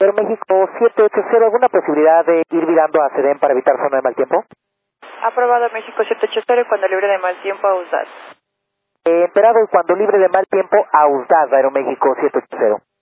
Aeroméxico 780, ¿alguna posibilidad de ir virando a Sedén para evitar zona de mal tiempo? Aprobado México 780 y cuando libre de mal tiempo a USDAD. Enterado y cuando libre de mal tiempo a USDAD, Aeroméxico 780.